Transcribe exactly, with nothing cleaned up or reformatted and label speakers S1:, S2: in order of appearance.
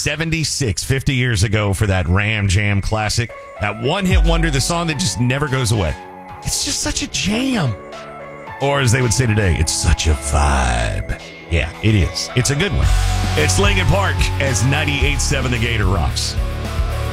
S1: seventy-six, fifty years ago for that Ram Jam classic. That one-hit wonder, the song that just never goes away. It's just such a jam. Or as they would say today, it's such a vibe. Yeah, it is. It's a good one. It's Linkin Park as ninety-eight point seven The Gator rocks.